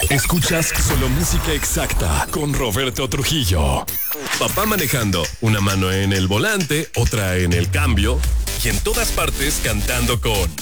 Escuchas solo música exacta con Roberto Trujillo. Papá manejando, una mano en el volante, otra en el cambio y en todas partes cantando con